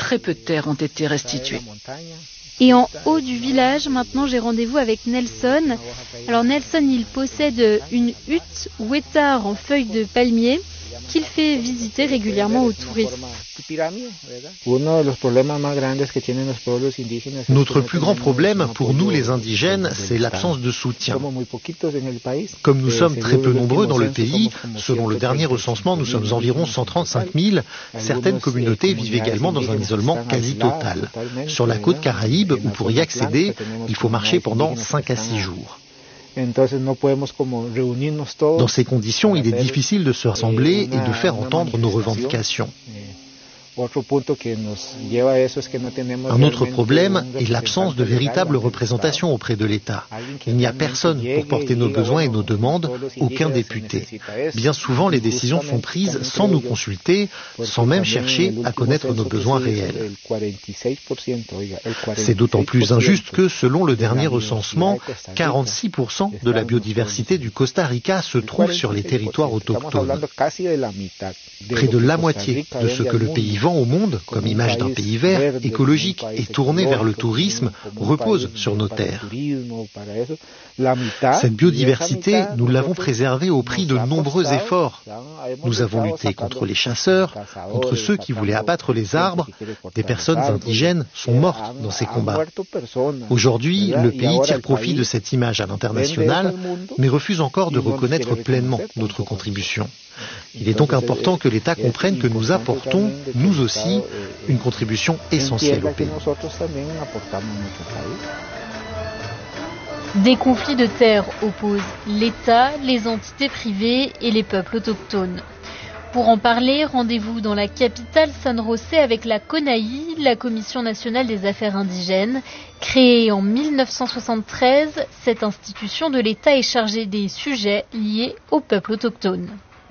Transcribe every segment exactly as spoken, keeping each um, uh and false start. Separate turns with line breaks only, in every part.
très peu de terres ont été restituées.
Et en haut du village, maintenant j'ai rendez-vous avec Nelson. Alors Nelson, il possède une hutte ou étard en feuilles de palmier qu'il fait visiter régulièrement aux touristes.
Notre plus grand problème pour nous les indigènes, c'est l'absence de soutien. Comme nous sommes très peu nombreux dans le pays, selon le dernier recensement, nous sommes environ cent trente-cinq mille, certaines communautés vivent également dans un isolement quasi total. Sur la côte Caraïbe, où pour y accéder, il faut marcher pendant cinq à six jours. Dans ces conditions, il est difficile de se rassembler et de faire entendre nos revendications. Un autre problème est l'absence de véritable représentation auprès de l'État. Il n'y a personne pour porter nos besoins et nos demandes, aucun député. Bien souvent, les décisions sont prises sans nous consulter, sans même chercher à connaître nos besoins réels. C'est d'autant plus injuste que, selon le dernier recensement, quarante-six pour cent de la biodiversité du Costa Rica se trouve sur les territoires autochtones. Près de la moitié de ce que le pays vend au monde, comme image d'un pays vert, écologique et tourné vers le tourisme, repose sur nos terres. Cette biodiversité, nous l'avons préservée au prix de nombreux efforts. Nous avons lutté contre les chasseurs, contre ceux qui voulaient abattre les arbres. Des personnes indigènes sont mortes dans ces combats. Aujourd'hui, le pays tire profit de cette image à l'international, mais refuse encore de reconnaître pleinement notre contribution. Il est donc important que l'État comprenne que nous apportons, nous aussi, une contribution essentielle au pays.
Des conflits de terre opposent l'État, les entités privées et les peuples autochtones. Pour en parler, rendez-vous dans la capitale San José avec la CONAI, la Commission nationale des affaires indigènes. Créée en mille neuf cent soixante-treize, cette institution de l'État est chargée des sujets liés aux peuples autochtones.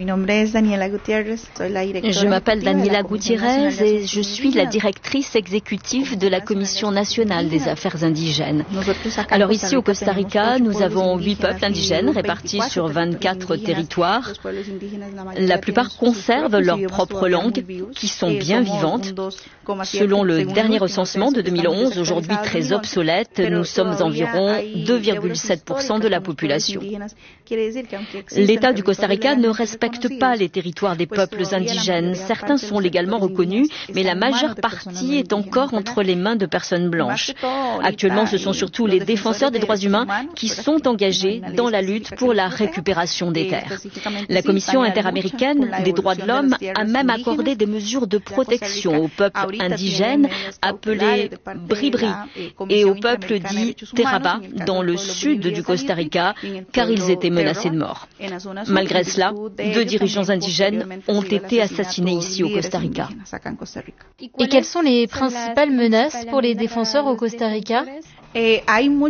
Je m'appelle Daniela Gutiérrez et je suis la directrice exécutive de la Commission nationale des affaires indigènes. Alors ici au Costa Rica, nous avons huit peuples indigènes répartis sur vingt-quatre territoires. La plupart conservent leur propre langue, qui sont bien vivantes. Selon le dernier recensement de deux mille onze, aujourd'hui très obsolète, nous sommes environ deux virgule sept pour cent de la population. L'État du Costa Rica ne respecte pas les territoires des peuples indigènes. Certains sont légalement reconnus, mais la majeure partie est encore entre les mains de personnes blanches. Actuellement, ce sont surtout les défenseurs des droits humains qui sont engagés dans la lutte pour la récupération des terres. La Commission interaméricaine des droits de l'homme a même accordé des mesures de protection aux peuples indigènes appelés Bribri et aux peuples dits Terraba dans le sud du Costa Rica, car ils étaient menacés de mort. Malgré cela, deux dirigeants indigènes ont été assassinés ici au Costa Rica.
Et quelles sont les principales menaces pour les défenseurs au Costa Rica ?
Il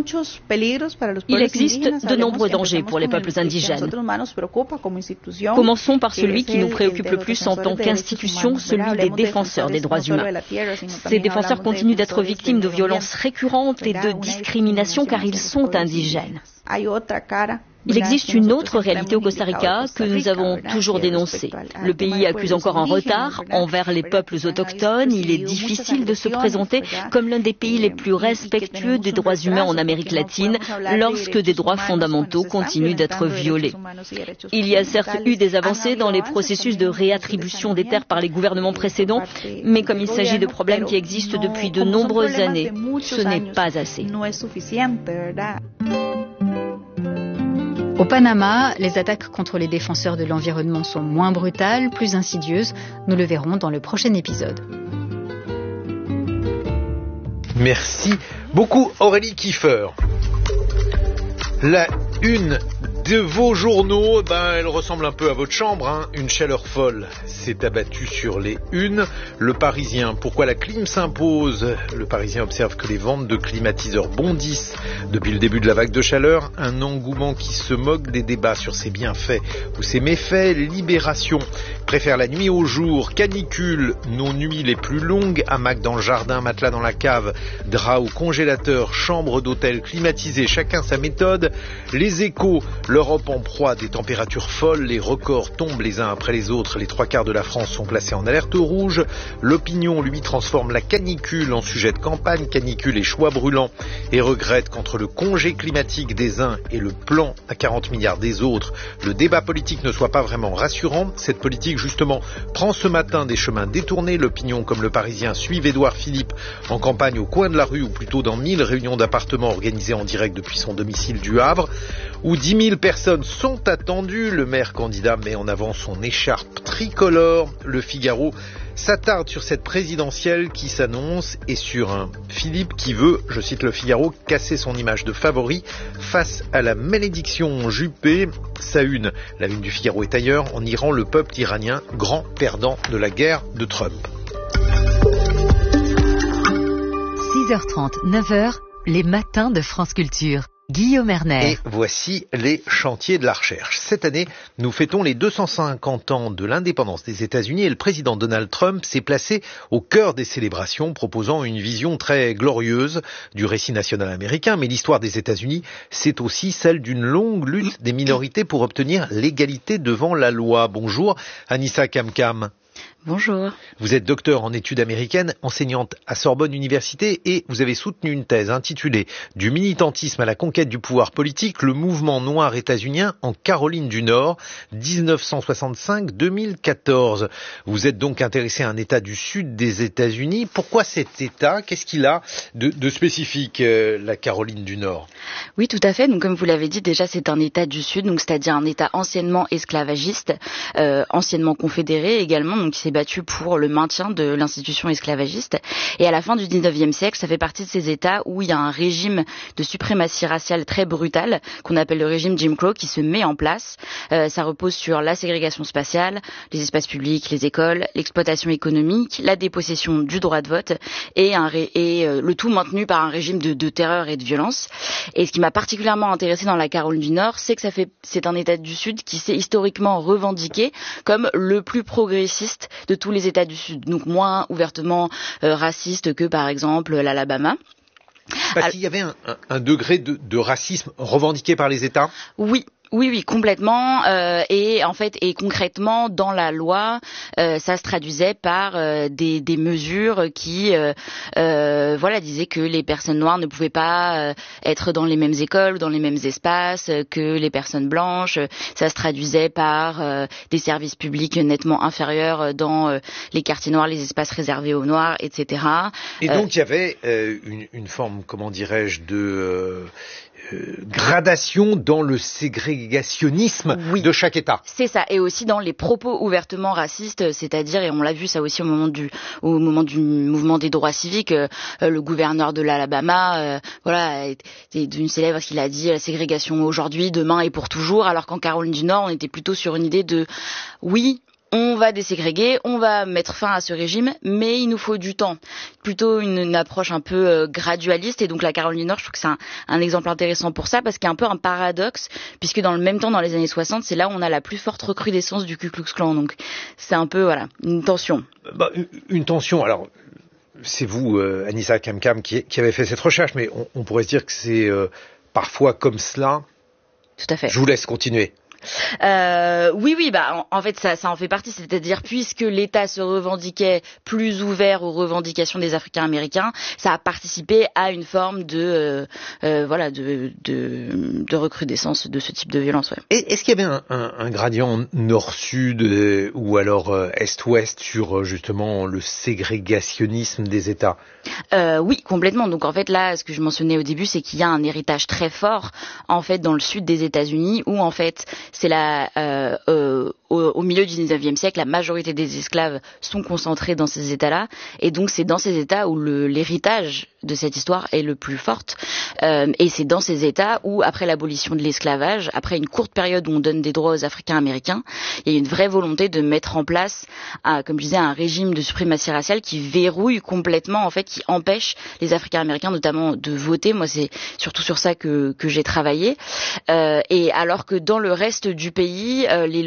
existe de nombreux dangers pour les peuples indigènes. Commençons par celui qui nous préoccupe le plus en tant qu'institution, celui des défenseurs des droits humains. Ces défenseurs continuent d'être victimes de violences récurrentes et de discrimination car ils sont indigènes. Il existe une autre réalité au Costa Rica que nous avons toujours dénoncée. Le pays accuse encore un retard envers les peuples autochtones. Il est difficile de se présenter comme l'un des pays les plus respectueux des droits humains en Amérique latine lorsque des droits fondamentaux continuent d'être violés. Il y a certes eu des avancées dans les processus de réattribution des terres par les gouvernements précédents, mais comme il s'agit de problèmes qui existent depuis de nombreuses années, ce n'est pas assez.
Au Panama, les attaques contre les défenseurs de l'environnement sont moins brutales, plus insidieuses. Nous le verrons dans le prochain épisode.
Merci beaucoup Aurélie Kiefer. La une de vos journaux, ben, elle ressemble un peu à votre chambre, hein. Une chaleur folle s'est abattue sur les unes. Le Parisien, pourquoi la clim s'impose? Le Parisien observe que les ventes de climatiseurs bondissent depuis le début de la vague de chaleur. Un engouement qui se moque des débats sur ses bienfaits ou ses méfaits. Libération préfère la nuit au jour. Canicule, nos nuits les plus longues. Hamac dans le jardin, matelas dans la cave, drap au congélateur, chambre d'hôtel climatisée, chacun sa méthode. Les Échos, L'Europe en proie à des températures folles, les records tombent les uns après les autres. Les trois quarts de la France sont placés en alerte rouge. L'opinion, lui, transforme la canicule en sujet de campagne, canicule et choix brûlants, et regrette qu'entre le congé climatique des uns et le plan à quarante milliards des autres, le débat politique ne soit pas vraiment rassurant. Cette politique, justement, prend ce matin des chemins détournés. L'opinion, comme le Parisien, suit Édouard Philippe en campagne au coin de la rue, ou plutôt dans mille réunions d'appartements organisées en direct depuis son domicile du Havre, où dix mille personnes sont attendues. Le maire candidat met en avant son écharpe tricolore. Le Figaro s'attarde sur cette présidentielle qui s'annonce et sur un Philippe qui veut, je cite le Figaro, casser son image de favori face à la malédiction Juppé. Sa une, la une du Figaro est ailleurs, en Iran, le peuple iranien, grand perdant de la guerre de Trump.
six heures trente, neuf heures, les matins de France Culture. Guillaume Erner.
Et voici les chantiers de la recherche. Cette année, nous fêtons les deux cent cinquante ans de l'indépendance des États-Unis et le président Donald Trump s'est placé au cœur des célébrations, proposant une vision très glorieuse du récit national américain. Mais l'histoire des États-Unis, c'est aussi celle d'une longue lutte des minorités pour obtenir l'égalité devant la loi. Bonjour, Anissa Kamkam.
Bonjour.
Vous êtes docteur en études américaines, enseignante à Sorbonne Université et vous avez soutenu une thèse intitulée « Du militantisme à la conquête du pouvoir politique, le mouvement noir états-unien en Caroline du Nord, dix-neuf cent soixante-cinq à deux mille quatorze ». Vous êtes donc intéressé à un État du sud des États-Unis. Pourquoi cet État? Qu'est-ce qu'il a de, de spécifique, euh, la Caroline du Nord?
Oui, tout à fait. Donc, comme vous l'avez dit, déjà, c'est un État du sud, donc c'est-à-dire un État anciennement esclavagiste, euh, anciennement confédéré également, donc qui s'est battu pour le maintien de l'institution esclavagiste. Et à la fin du dix-neuvième siècle, ça fait partie de ces États où il y a un régime de suprématie raciale très brutal, qu'on appelle le régime Jim Crow, qui se met en place. Euh, ça repose sur la ségrégation spatiale, les espaces publics, les écoles, l'exploitation économique, la dépossession du droit de vote et, un ré- et euh, le tout maintenu par un régime de, de terreur et de violence. Et ce qui m'a particulièrement intéressé dans la Caroline du Nord, c'est que ça fait, c'est un État du Sud qui s'est historiquement revendiqué comme le plus progressiste de tous les États du Sud, donc moins ouvertement euh, raciste que par exemple l'Alabama.
Parce qu'il y avait un, un, un degré de, de racisme revendiqué par les États?
Oui. Oui, oui, complètement. Euh, et en fait, et concrètement, dans la loi, euh, ça se traduisait par euh, des, des mesures qui, euh, euh, voilà, disaient que les personnes noires ne pouvaient pas euh, être dans les mêmes écoles, dans les mêmes espaces euh, que les personnes blanches. Ça se traduisait par euh, des services publics nettement inférieurs dans euh, les quartiers noirs, les espaces réservés aux noirs, et cetera.
Et donc, il euh, y avait euh, une, une forme, comment dirais-je, de euh, euh, gradation dans le ségrégationnisme oui. de chaque État.
C'est ça, et aussi dans les propos ouvertement racistes, c'est-à-dire, et on l'a vu ça aussi au moment du, au moment du mouvement des droits civiques, euh, le gouverneur de l'Alabama, euh, voilà, était d'une célèbre parce qu'il a dit la ségrégation aujourd'hui, demain et pour toujours, alors qu'en Caroline du Nord, on était plutôt sur une idée de oui. On va déségréguer, on va mettre fin à ce régime, mais il nous faut du temps. Plutôt une, une approche un peu euh, gradualiste. Et donc la Caroline du Nord, je trouve que c'est un, un exemple intéressant pour ça, parce qu'il y a un peu un paradoxe, puisque dans le même temps, dans les années soixante, c'est là où on a la plus forte recrudescence du Ku Klux Klan. Donc c'est un peu, voilà, une tension.
Bah, une, une tension, alors... C'est vous, euh, Anissa Kamkam, qui, qui avez fait cette recherche, mais on, on pourrait se dire que c'est euh, parfois comme cela.
Tout à fait.
Je vous laisse continuer.
Euh, oui, oui, bah en, en fait ça, ça en fait partie, c'est-à-dire puisque l'État se revendiquait plus ouvert aux revendications des Africains-Américains, ça a participé à une forme de euh, euh, voilà de, de de recrudescence de ce type de violence. Ouais.
Et est-ce qu'il y avait un, un, un gradient nord-sud euh, ou alors euh, est-ouest sur euh, justement le ségrégationnisme des États?
Euh, oui, complètement. Donc en fait là, ce que je mentionnais au début, c'est qu'il y a un héritage très fort en fait dans le sud des États-Unis où en fait c'est la euh, euh, au, au milieu du dix-neuvième siècle, la majorité des esclaves sont concentrés dans ces États-là, et donc c'est dans ces États où le, l'héritage de cette histoire est le plus forte, euh, et c'est dans ces États où, après l'abolition de l'esclavage, après une courte période où on donne des droits aux Africains-Américains, il y a une vraie volonté de mettre en place, un, comme je disais, un régime de suprématie raciale qui verrouille complètement, en fait, qui empêche les Africains-Américains notamment de voter. Moi, c'est surtout sur ça que, que j'ai travaillé, euh, et alors que dans le reste du pays, euh, les lois ne sont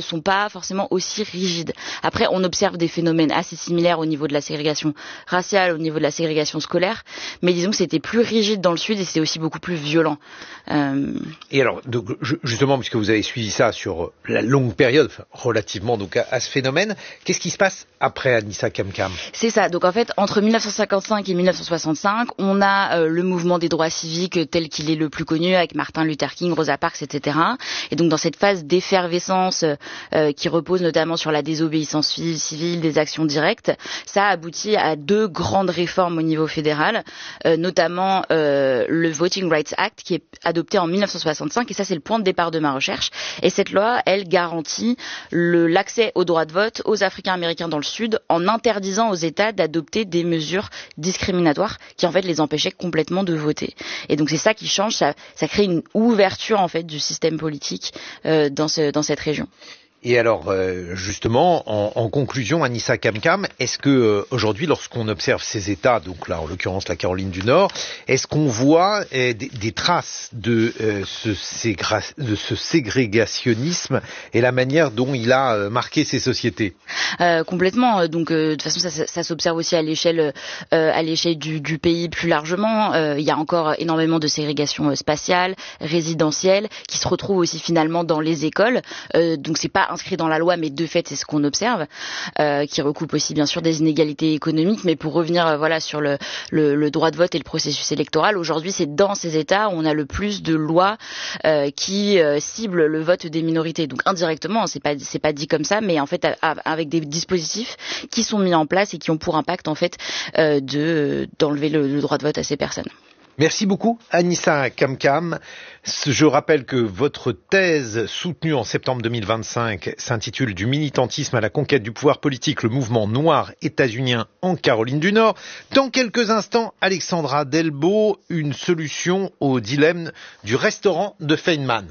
sont pas forcément aussi rigides. Après, on observe des phénomènes assez similaires au niveau de la ségrégation raciale, au niveau de la ségrégation scolaire, mais disons que c'était plus rigide dans le sud et c'était aussi beaucoup plus violent. Euh...
Et alors, donc, justement, puisque vous avez suivi ça sur la longue période, enfin, relativement donc à, à ce phénomène, qu'est-ce qui se passe après Anissa Kamkam?
C'est ça. Donc en fait, entre mille neuf cent cinquante-cinq et mille neuf cent soixante-cinq, on a euh, le mouvement des droits civiques tel qu'il est le plus connu, avec Martin Luther King, Rosa Parks, et cetera. Et donc dans cette phase d'effervescence euh, qui repose notamment sur la désobéissance civile, des actions directes, ça aboutit à deux grandes réformes au niveau fédéral, euh, notamment euh, le Voting Rights Act qui est adopté en mille neuf cent soixante-cinq, et ça c'est le point de départ de ma recherche. Et cette loi, elle garantit le, l'accès au droit de vote aux Africains-Américains dans le Sud en interdisant aux États d'adopter des mesures discriminatoires qui en fait les empêchaient complètement de voter. Et donc c'est ça qui change, ça, ça crée une ouverture en fait du système politique euh, dans, ce, dans cette région.
Et alors, euh, justement, en, en conclusion, Anissa Kamkam, est-ce que euh, aujourd'hui, lorsqu'on observe ces États, donc là, en l'occurrence la Caroline du Nord, est-ce qu'on voit euh, des, des traces de, euh, ce ségra- de ce ségrégationnisme et la manière dont il a euh, marqué ces sociétés?
euh, Complètement. Donc, euh, de toute façon, ça, ça, ça s'observe aussi à l'échelle, euh, à l'échelle du, du pays plus largement. Euh, il y a encore énormément de ségrégation spatiale, résidentielle, qui se retrouve aussi finalement dans les écoles. Euh, donc, c'est pas inscrit dans la loi, mais de fait c'est ce qu'on observe, euh, qui recoupe aussi bien sûr des inégalités économiques. Mais pour revenir euh, voilà sur le, le, le droit de vote et le processus électoral, aujourd'hui c'est dans ces États où on a le plus de lois euh, qui euh, ciblent le vote des minorités. Donc indirectement, c'est pas c'est pas dit comme ça, mais en fait à, à, avec des dispositifs qui sont mis en place et qui ont pour impact en fait euh, de d'enlever le, le droit de vote à ces personnes.
Merci beaucoup, Anissa Kamkam. Je rappelle que votre thèse, soutenue en septembre deux mille vingt-cinq, s'intitule « Du militantisme à la conquête du pouvoir politique, le mouvement noir états-unien en Caroline du Nord ». Dans quelques instants, Alexandra Delbo, une solution au dilemme du restaurant de Feynman.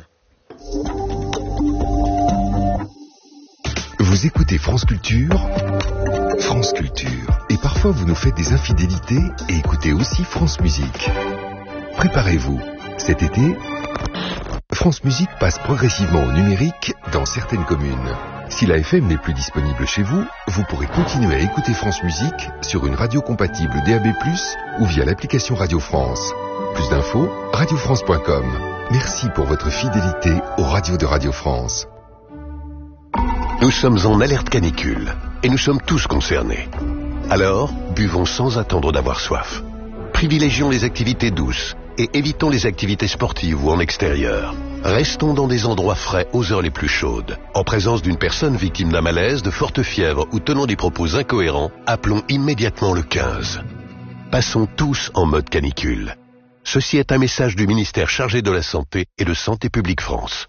Vous écoutez France Culture, France Culture. Et parfois vous nous faites des infidélités et écoutez aussi France Musique. Préparez-vous, cet été, France Musique passe progressivement au numérique dans certaines communes. Si la F M n'est plus disponible chez vous, vous pourrez continuer à écouter France Musique sur une radio compatible D A B plus, ou via l'application Radio France. Plus d'infos, radio france point com. Merci pour votre fidélité aux radios de Radio France.
Nous sommes en alerte canicule et nous sommes tous concernés. Alors, buvons sans attendre d'avoir soif. Privilégions les activités douces et évitons les activités sportives ou en extérieur. Restons dans des endroits frais aux heures les plus chaudes. En présence d'une personne victime d'un malaise, de forte fièvre ou tenant des propos incohérents, appelons immédiatement le quinze. Passons tous en mode canicule. Ceci est un message du ministère chargé de la Santé et de Santé publique France.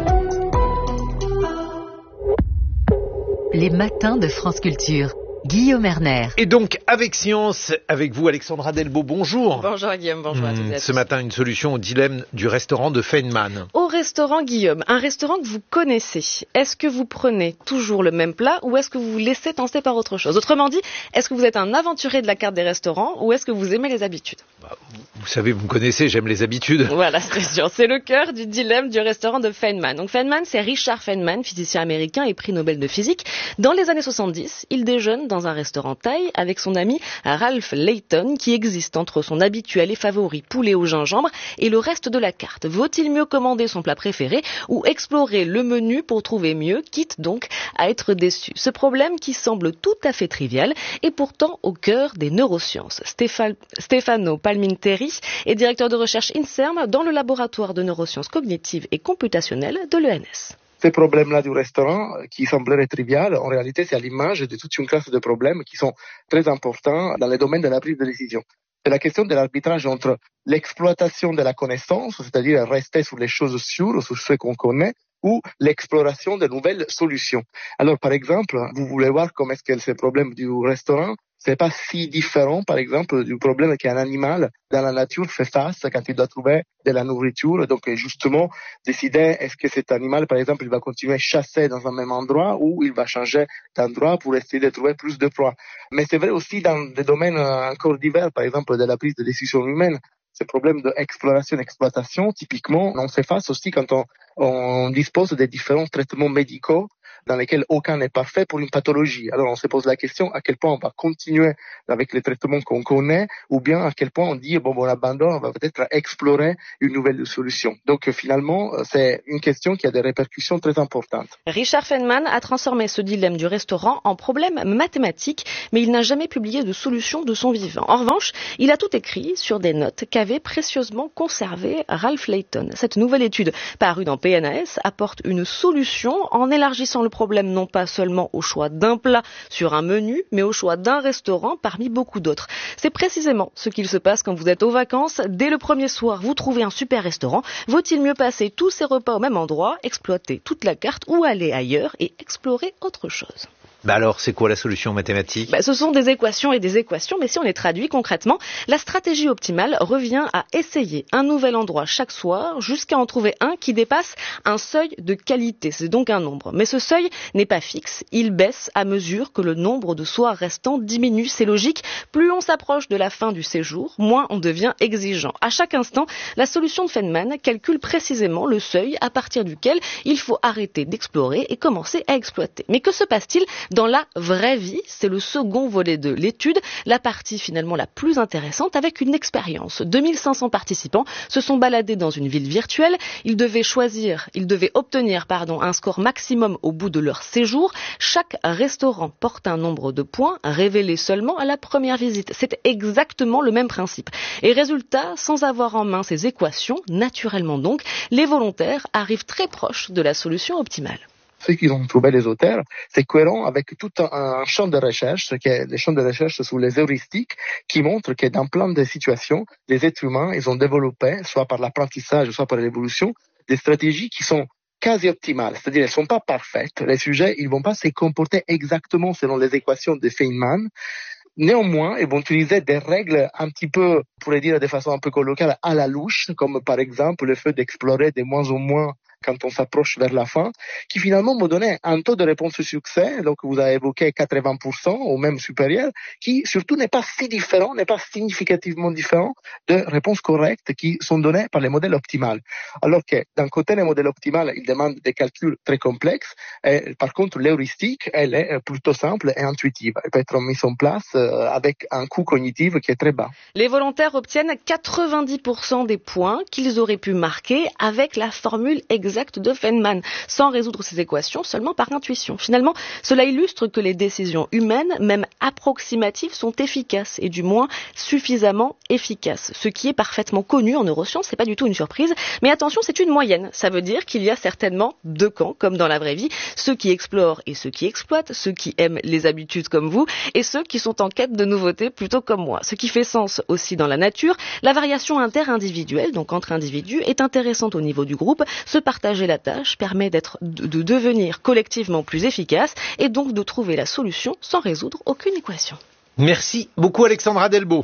Les matins de France Culture. Guillaume Erner.
Et donc, avec Science, avec vous, Alexandra Delbo, bonjour.
Bonjour Guillaume, bonjour mmh, à toutes et à tous.
Ce matin, une solution au dilemme du restaurant de Feynman.
Au restaurant Guillaume, un restaurant que vous connaissez, est-ce que vous prenez toujours le même plat ou est-ce que vous vous laissez tenter par autre chose? Autrement dit, est-ce que vous êtes un aventurier de la carte des restaurants ou est-ce que vous aimez les habitudes?
Bah, vous, vous savez, vous me connaissez, j'aime les habitudes.
Voilà, c'est sûr. C'est le cœur du dilemme du restaurant de Feynman. Donc Feynman, c'est Richard Feynman, physicien américain et prix Nobel de physique. Dans les années soixante-dix, il déjeune dans un restaurant thaï avec son ami Ralph Layton qui existe entre son habituel et favori poulet au gingembre et le reste de la carte. Vaut-il mieux commander son plat préféré ou explorer le menu pour trouver mieux, quitte donc à être déçu? Ce problème qui semble tout à fait trivial est pourtant au cœur des neurosciences. Stéphane, Stefano Palminteri est directeur de recherche INSERM dans le laboratoire de neurosciences cognitives et computationnelles de l'E N S.
Ces problèmes-là du restaurant, qui sembleraient trivial, en réalité, c'est à l'image de toute une classe de problèmes qui sont très importants dans le domaine de la prise de décision. C'est la question de l'arbitrage entre l'exploitation de la connaissance, c'est-à-dire rester sur les choses sûres, sur ce qu'on connaît, ou l'exploration de nouvelles solutions. Alors, par exemple, vous voulez voir comment est-ce que ces problèmes du restaurant, c'est pas si différent, par exemple, du problème qu'un animal dans la nature fait face quand il doit trouver de la nourriture. Donc, justement, décider est-ce que cet animal, par exemple, il va continuer à chasser dans un même endroit ou il va changer d'endroit pour essayer de trouver plus de proies. Mais c'est vrai aussi dans des domaines encore divers, par exemple, de la prise de décision humaine. Ces problèmes d'exploration-exploitation, typiquement, on fait face aussi quand on, on dispose des différents traitements médicaux dans lesquels aucun n'est parfait pour une pathologie. Alors on se pose la question à quel point on va continuer avec les traitements qu'on connaît, ou bien à quel point on dit bon, bon on abandonne, on va peut-être explorer une nouvelle solution. Donc finalement, c'est une question qui a des répercussions très importantes.
Richard Feynman a transformé ce dilemme du restaurant en problème mathématique, mais il n'a jamais publié de solution de son vivant. En revanche, il a tout écrit sur des notes qu'avait précieusement conservées Ralph Layton. Cette nouvelle étude, parue dans P N A S, apporte une solution en élargissant le problème non pas seulement au choix d'un plat sur un menu, mais au choix d'un restaurant parmi beaucoup d'autres. C'est précisément ce qu'il se passe quand vous êtes aux vacances. Dès le premier soir, vous trouvez un super restaurant. Vaut-il mieux passer tous ces repas au même endroit, exploiter toute la carte ou aller ailleurs et explorer autre chose?
Bah alors, c'est quoi la solution mathématique?
Bah, ce sont des équations et des équations, mais si on les traduit concrètement, la stratégie optimale revient à essayer un nouvel endroit chaque soir jusqu'à en trouver un qui dépasse un seuil de qualité. C'est donc un nombre. Mais ce seuil n'est pas fixe. Il baisse à mesure que le nombre de soirs restants diminue. C'est logique. Plus on s'approche de la fin du séjour, moins on devient exigeant. À chaque instant, la solution de Feynman calcule précisément le seuil à partir duquel il faut arrêter d'explorer et commencer à exploiter. Mais que se passe-t-il dans la vraie vie? C'est le second volet de l'étude, la partie finalement la plus intéressante avec une expérience. deux mille cinq cents participants se sont baladés dans une ville virtuelle. Ils devaient choisir, ils devaient obtenir pardon, un score maximum au bout de leur séjour. Chaque restaurant porte un nombre de points révélé seulement à la première visite. C'est exactement le même principe. Et résultat, sans avoir en main ces équations, naturellement donc, les volontaires arrivent très proches de la solution optimale.
Ce qu'ils ont trouvé les auteurs, c'est cohérent avec tout un, un champ de recherche, qui est les champs de recherche sur les heuristiques, qui montrent que dans plein de situations, les êtres humains, ils ont développé, soit par l'apprentissage, soit par l'évolution, des stratégies qui sont quasi optimales, c'est-à-dire elles sont pas parfaites. Les sujets, ils vont pas se comporter exactement selon les équations de Feynman. Néanmoins, ils vont utiliser des règles un petit peu, on pourrait dire de façon un peu colloquiale, à la louche, comme par exemple le fait d'explorer de moins en moins quand on s'approche vers la fin, qui finalement me donnait un taux de réponse au succès, donc vous avez évoqué quatre-vingts pour cent ou même supérieur, qui surtout n'est pas si différent, n'est pas significativement différent de réponses correctes qui sont données par les modèles optimaux. Alors que d'un côté, les modèles optimaux, ils demandent des calculs très complexes, et par contre, l'heuristique, elle est plutôt simple et intuitive. Elle peut être mise en place avec un coût cognitif qui est très bas.
Les volontaires obtiennent quatre-vingt-dix pour cent des points qu'ils auraient pu marquer avec la formule exacte exact de Feynman, sans résoudre ces équations seulement par intuition. Finalement, cela illustre que les décisions humaines, même approximatives, sont efficaces et du moins suffisamment efficaces. Ce qui est parfaitement connu en neurosciences, c'est pas du tout une surprise, mais attention, c'est une moyenne. Ça veut dire qu'il y a certainement deux camps, comme dans la vraie vie, ceux qui explorent et ceux qui exploitent, ceux qui aiment les habitudes comme vous et ceux qui sont en quête de nouveautés plutôt comme moi. Ce qui fait sens aussi dans la nature, la variation inter-individuelle, donc entre individus, est intéressante au niveau du groupe. Ce Partager la tâche permet d'être, de, de devenir collectivement plus efficace et donc de trouver la solution sans résoudre aucune équation.
Merci beaucoup Alexandra Delbo.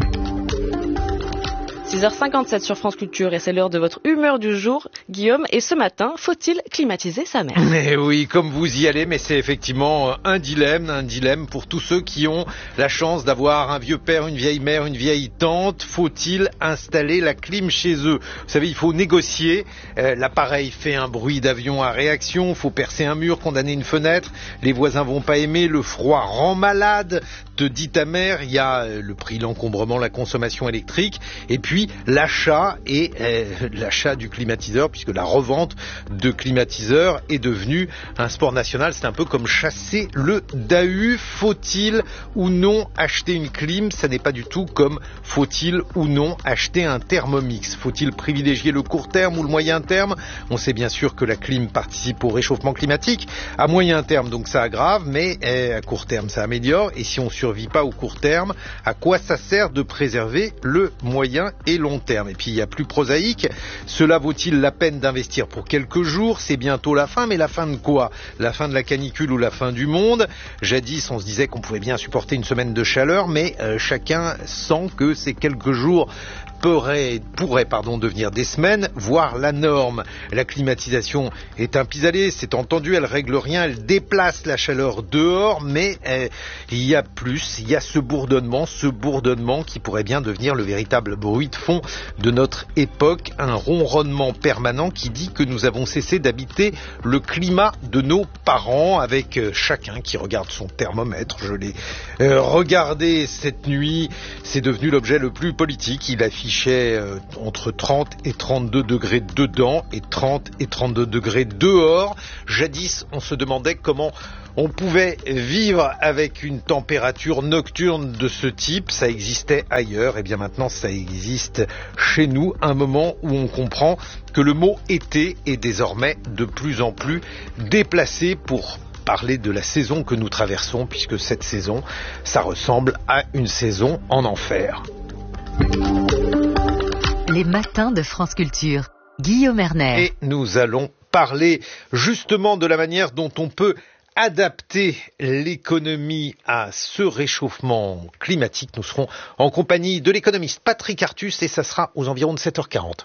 six heures cinquante-sept sur France Culture et c'est l'heure de votre humeur du jour, Guillaume. Et ce matin, faut-il climatiser sa mère?
Mais oui, comme vous y allez, mais c'est effectivement un dilemme, un dilemme pour tous ceux qui ont la chance d'avoir un vieux père, une vieille mère, une vieille tante. Faut-il installer la clim chez eux? Vous savez, il faut négocier. Euh, l'appareil fait un bruit d'avion à réaction. Faut percer un mur, condamner une fenêtre. Les voisins vont pas aimer. Le froid rend malade. Te dit ta mère. Il y a le prix, l'encombrement, la consommation électrique. Et puis l'achat et euh, l'achat du climatiseur, puisque la revente de climatiseurs est devenue un sport national. C'est un peu comme chasser le dahu. Faut-il ou non acheter une clim? Ça n'est pas du tout comme faut-il ou non acheter un Thermomix. Faut-il privilégier le court terme ou le moyen terme? On sait bien sûr que la clim participe au réchauffement climatique. À moyen terme, donc ça aggrave, mais euh, à court terme, ça améliore. Et si on ne survit pas au court terme, à quoi ça sert de préserver le moyen et long terme? Et puis il y a plus prosaïque, cela vaut-il la peine d'investir pour quelques jours? C'est bientôt la fin, mais la fin de quoi? La fin de la canicule ou la fin du monde? Jadis on se disait qu'on pouvait bien supporter une semaine de chaleur, mais euh, chacun sent que ces quelques jours pourrait, pourrait pardon, devenir des semaines, voire la norme. La climatisation est un pis-aller, c'est entendu, elle règle rien, elle déplace la chaleur dehors, mais euh, il y a plus, il y a ce bourdonnement, ce bourdonnement qui pourrait bien devenir le véritable bruit de fond de notre époque, un ronronnement permanent qui dit que nous avons cessé d'habiter le climat de nos parents, avec euh, chacun qui regarde son thermomètre. Je l'ai euh, regardé cette nuit, c'est devenu l'objet le plus politique. Il affichait euh, entre trente et trente-deux degrés dedans et trente et trente-deux degrés dehors. Jadis, on se demandait comment on pouvait vivre avec une température nocturne de ce type. Ça existait ailleurs, et bien maintenant ça existe chez nous. Un moment où on comprend que le mot été est désormais de plus en plus déplacé pour parler de la saison que nous traversons, puisque cette saison, ça ressemble à une saison en enfer.
Les matins de France Culture. Guillaume Erner.
Et nous allons parler justement de la manière dont on peut adapter l'économie à ce réchauffement climatique. Nous serons en compagnie de l'économiste Patrick Artus et ça sera aux environs de sept heures quarante.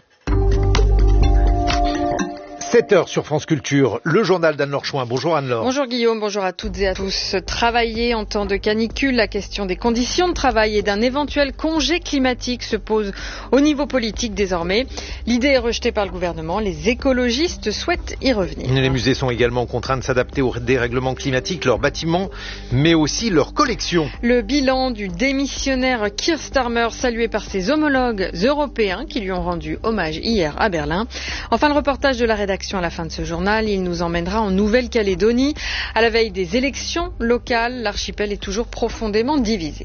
sept heures sur France Culture, le journal d'Anne-Laure Chouin. Bonjour Anne-Laure.
Bonjour Guillaume, bonjour à toutes et à tous. Travailler en temps de canicule, la question des conditions de travail et d'un éventuel congé climatique se pose au niveau politique désormais. L'idée est rejetée par le gouvernement, les écologistes souhaitent y revenir.
Les musées sont également contraints de s'adapter au dérèglement climatique, leurs bâtiments, mais aussi leurs collections.
Le bilan du démissionnaire Keir Starmer, salué par ses homologues européens qui lui ont rendu hommage hier à Berlin. Enfin, le reportage de la rédaction à la fin de ce journal, il nous emmènera en Nouvelle-Calédonie. À la veille des élections locales, l'archipel est toujours profondément divisé.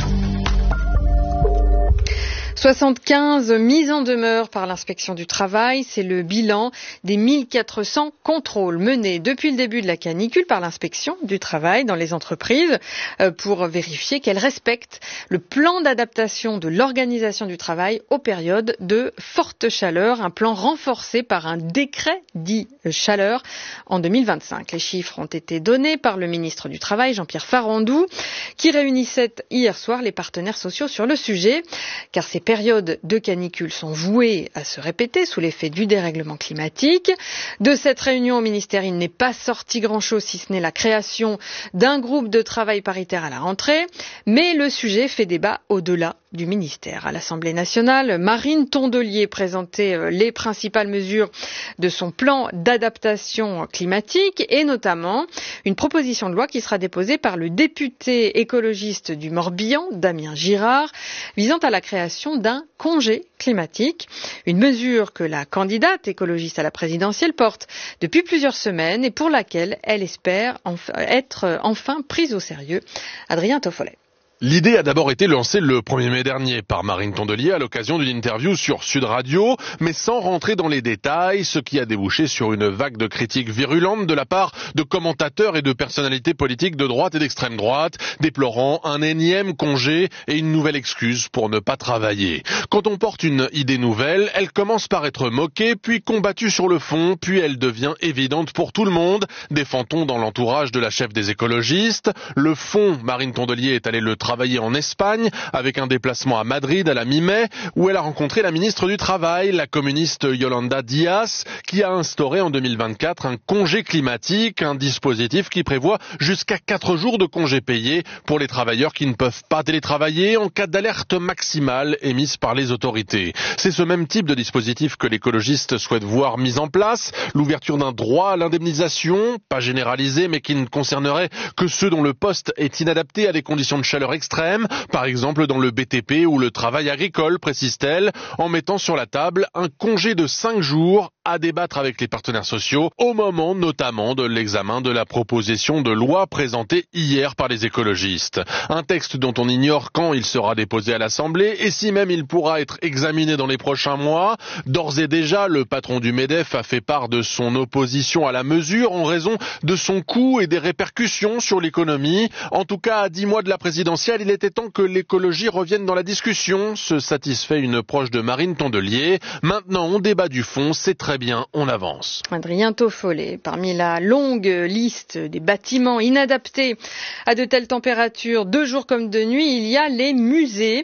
soixante-quinze mises en demeure par l'inspection du travail, c'est le bilan des mille quatre cents contrôles menés depuis le début de la canicule par l'inspection du travail dans les entreprises pour vérifier qu'elles respectent le plan d'adaptation de l'organisation du travail aux périodes de forte chaleur, un plan renforcé par un décret dit chaleur en deux mille vingt-cinq. Les chiffres ont été donnés par le ministre du Travail, Jean-Pierre Farandou, qui réunissait hier soir les partenaires sociaux sur le sujet, car ces périodes de canicule sont vouées à se répéter sous l'effet du dérèglement climatique. De cette réunion au ministère, il n'est pas sorti grand-chose, si ce n'est la création d'un groupe de travail paritaire à la rentrée. Mais le sujet fait débat au-delà du ministère. À l'Assemblée nationale, Marine Tondelier présentait les principales mesures de son plan d'adaptation climatique et notamment une proposition de loi qui sera déposée par le député écologiste du Morbihan, Damien Girard, visant à la création d'un congé climatique, une mesure que la candidate écologiste à la présidentielle porte depuis plusieurs semaines et pour laquelle elle espère être enfin prise au sérieux. Adrien Toffolet.
L'idée a d'abord été lancée le premier mai dernier par Marine Tondelier à l'occasion d'une interview sur Sud Radio, mais sans rentrer dans les détails, ce qui a débouché sur une vague de critiques virulentes de la part de commentateurs et de personnalités politiques de droite et d'extrême droite, déplorant un énième congé et une nouvelle excuse pour ne pas travailler. Quand on porte une idée nouvelle, elle commence par être moquée, puis combattue sur le fond, puis elle devient évidente pour tout le monde, défend-on dans l'entourage de la chef des écologistes. Le fond, Marine Tondelier est allée le travailler en Espagne, avec un déplacement à Madrid à la mi-mai, où elle a rencontré la ministre du Travail, la communiste Yolanda Díaz, qui a instauré en deux mille vingt-quatre un congé climatique, un dispositif qui prévoit jusqu'à quatre jours de congés payés pour les travailleurs qui ne peuvent pas télétravailler en cas d'alerte maximale émise par les autorités. C'est ce même type de dispositif que l'écologiste souhaite voir mis en place, l'ouverture d'un droit à l'indemnisation, pas généralisé mais qui ne concernerait que ceux dont le poste est inadapté à des conditions de chaleur extrême, par exemple dans le B T P ou le travail agricole, précise-t-elle, en mettant sur la table un congé de cinq jours à débattre avec les partenaires sociaux, au moment notamment de l'examen de la proposition de loi présentée hier par les écologistes. Un texte dont on ignore quand il sera déposé à l'Assemblée et si même il pourra être examiné dans les prochains mois. D'ores et déjà, le patron du MEDEF a fait part de son opposition à la mesure en raison de son coût et des répercussions sur l'économie. En tout cas, à dix mois de la présidentielle, il était temps que l'écologie revienne dans la discussion, se satisfait une proche de Marine Tondelier. Maintenant, on débat du fond, c'est très bien, on avance.
Adrien Toffolet, parmi la longue liste des bâtiments inadaptés à de telles températures, de jour comme de nuit, il y a les musées.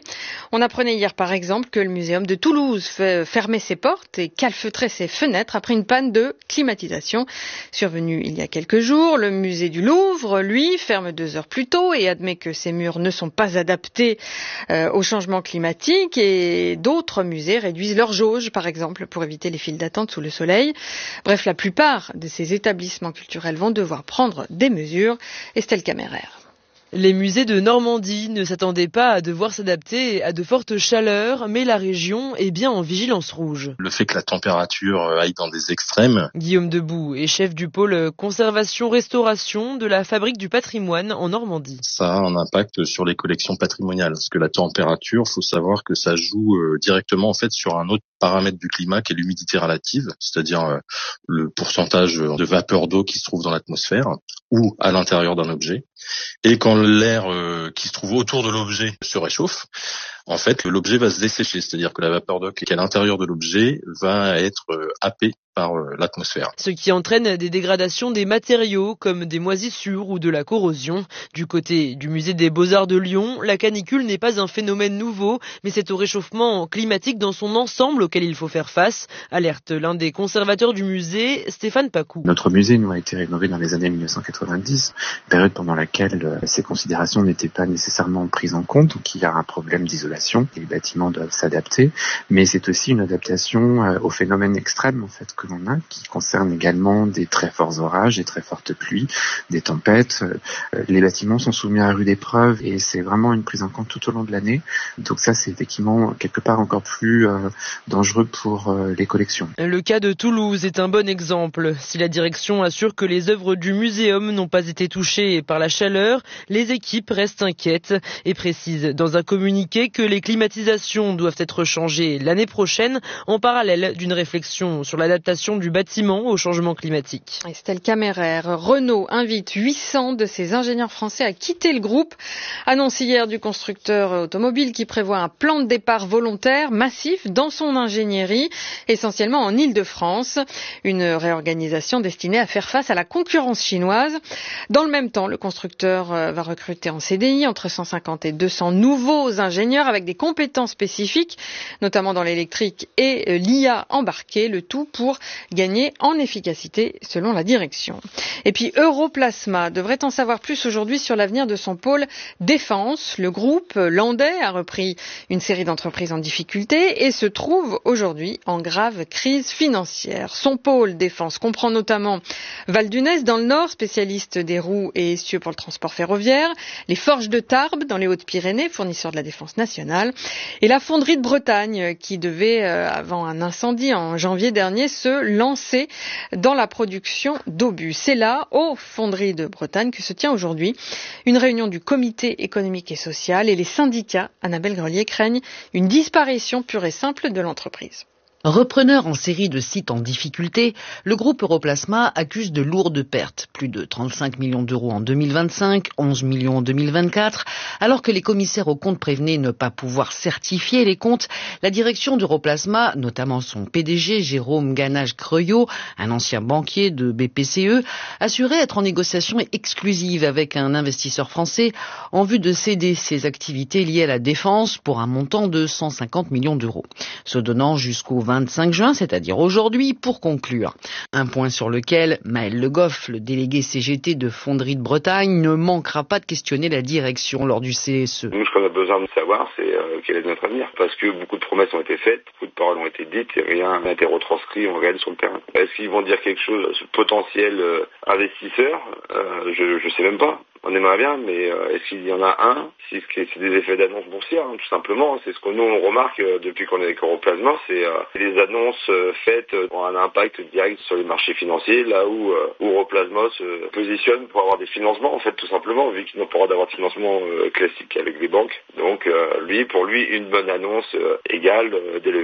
On apprenait hier par exemple que le Muséum de Toulouse fermait ses portes et calfeutrait ses fenêtres après une panne de climatisation survenue il y a quelques jours. Le musée du Louvre, lui, ferme deux heures plus tôt et admet que ses murs ne sont pas adaptés euh, au changement climatique, et d'autres musées réduisent leur jauge par exemple pour éviter les files d'attente sous le soleil. Bref, la plupart de ces établissements culturels vont devoir prendre des mesures. Estelle Camérer.
Les musées de Normandie ne s'attendaient pas à devoir s'adapter à de fortes chaleurs, mais la région est bien en vigilance rouge.
Le fait que la température aille dans des extrêmes.
Guillaume Debout est chef du pôle conservation-restauration de la Fabrique du patrimoine en Normandie.
Ça a un impact sur les collections patrimoniales, parce que la température, faut savoir que ça joue directement en fait sur un autre paramètre du climat qui est l'humidité relative, c'est-à-dire le pourcentage de vapeur d'eau qui se trouve dans l'atmosphère ou à l'intérieur d'un objet. Et quand l'air euh, qui se trouve autour de l'objet se réchauffe, en fait, l'objet va se dessécher, c'est-à-dire que la vapeur d'eau qui est à l'intérieur de l'objet va être euh, happée par euh, l'atmosphère.
Ce qui entraîne des dégradations des matériaux comme des moisissures ou de la corrosion. Du côté du musée des Beaux-Arts de Lyon, la canicule n'est pas un phénomène nouveau, mais c'est au réchauffement climatique dans son ensemble auquel il faut faire face, alerte l'un des conservateurs du musée, Stéphane Pacou.
Notre musée nous a été rénové dans les années mille neuf cent quatre-vingt-dix, période pendant laquelle euh, ces considérations n'étaient pas nécessairement prises en compte, donc il y a un problème d'isolation. Les bâtiments doivent s'adapter, mais c'est aussi une adaptation euh, aux phénomènes extrêmes en fait que l'on a, qui concernent également des très forts orages, des très fortes pluies, des tempêtes. Euh, les bâtiments sont soumis à rude épreuve et c'est vraiment une prise en compte tout au long de l'année. Donc ça, c'est effectivement quelque part encore plus euh, dangereux pour euh, les collections.
Le cas de Toulouse est un bon exemple. Si la direction assure que les œuvres du muséum n'ont pas été touchées par la chaleur, les équipes restent inquiètes et précisent dans un communiqué que les climatisations doivent être changées l'année prochaine en parallèle d'une réflexion sur l'adaptation du bâtiment au changement climatique.
Estelle Camérer. Renault invite huit cents de ses ingénieurs français à quitter le groupe. Annonce hier du constructeur automobile qui prévoit un plan de départ volontaire massif dans son ingénierie, essentiellement en Île-de-France. Une réorganisation destinée à faire face à la concurrence chinoise. Dans le même temps, le constructeur va recruter en C D I entre cent cinquante et deux cents nouveaux ingénieurs avec des compétences spécifiques, notamment dans l'électrique et l'I A embarquée, le tout pour gagner en efficacité selon la direction. Et puis Europlasma devrait en savoir plus aujourd'hui sur l'avenir de son pôle défense. Le groupe landais a repris une série d'entreprises en difficulté et se trouve aujourd'hui en grave crise financière. Son pôle défense comprend notamment Val d'Unès dans le nord, spécialiste des roues et essieux pour le transport ferroviaire, les Forges de Tarbes dans les Hautes-Pyrénées, fournisseur de la défense nationale, et la fonderie de Bretagne qui devait, euh, avant un incendie en janvier dernier, se lancer dans la production d'obus. C'est là, aux fonderies de Bretagne, que se tient aujourd'hui une réunion du comité économique et social, et les syndicats, Annabelle Grelier, craignent une disparition pure et simple de l'entreprise.
Repreneur en série de sites en difficulté, le groupe Europlasma accuse de lourdes pertes, plus de trente-cinq millions d'euros en deux mille vingt-cinq, onze millions en deux mille vingt-quatre. Alors que les commissaires aux comptes prévenaient ne pas pouvoir certifier les comptes, la direction d'Europlasma, notamment son P D G Jérôme Ganache-Creuillot, un ancien banquier de B P C E, assurait être en négociation exclusive avec un investisseur français en vue de céder ses activités liées à la défense pour un montant de cent cinquante millions d'euros, se donnant jusqu'au vingt-cinq juin, c'est-à-dire aujourd'hui, pour conclure. Un point sur lequel Maël Le Goff, le délégué C G T de Fonderie de Bretagne, ne manquera pas de questionner la direction lors du C S E.
Nous, ce qu'on a besoin de savoir, c'est euh, quel est notre avenir. Parce que beaucoup de promesses ont été faites, beaucoup de paroles ont été dites et rien n'a été retranscrit en réel sur le terrain. Est-ce qu'ils vont dire quelque chose sur potentiel euh, investisseur euh, Je ne sais même pas. On aimerait bien, mais euh, est-ce qu'il y en a un? Si c'est des effets d'annonce boursière, hein, tout simplement. C'est ce que nous on remarque euh, depuis qu'on est avec Europlasma, c'est euh, les annonces euh, faites euh, ont un impact direct sur les marchés financiers, là où euh, Europlasma se positionne pour avoir des financements, en fait, tout simplement, vu qu'ils n'ont pas le droit d'avoir de financement euh, classique avec les banques. Donc, euh, lui, pour lui, une bonne annonce euh, égale euh, des levées de fonds.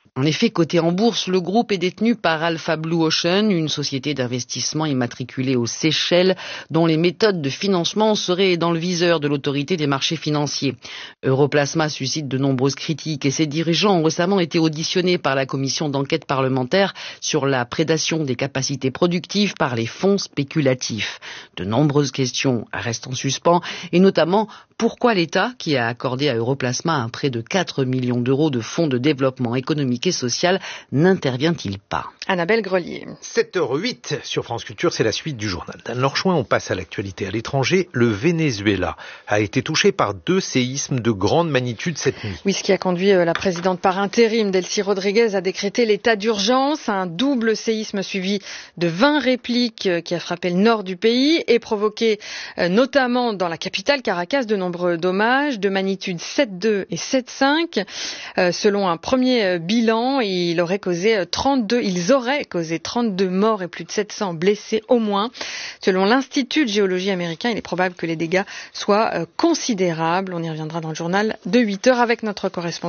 En effet, coté en bourse, le groupe est détenu par Alpha Blue Ocean, une société d'investissement immatriculée aux Seychelles, dont les méthodes de financement seraient dans le viseur de l'autorité des marchés financiers. Europlasma suscite de nombreuses critiques et ses dirigeants ont récemment été auditionnés par la commission d'enquête parlementaire sur la prédation des capacités productives par les fonds spéculatifs. De nombreuses questions restent en suspens, et notamment pourquoi l'État, qui a accordé à Europlasma un prêt de quatre millions d'euros de fonds de développement économique et social, n'intervient-il pas?
Annabelle Grelier.
sept heures huit sur France Culture, c'est la suite du journal d'Anne Lorchouin. On passe à l'actualité à l'étranger. Le Venezuela a été touché par deux séismes de grande magnitude cette nuit.
Oui, ce qui a conduit la présidente par intérim, Delcy Rodriguez, à décréter l'état d'urgence. Un double séisme suivi de vingt répliques qui a frappé le nord du pays et provoqué notamment dans la capitale Caracas de nombreux dommages de magnitude sept virgule deux et sept virgule cinq. Euh, selon un premier bilan, il aurait causé trente-deux, ils auraient causé trente-deux morts et plus de sept cents blessés au moins. Selon l'Institut de géologie américain, il est probable que les dégâts soient euh, considérables. On y reviendra dans le journal de huit heures avec notre correspondant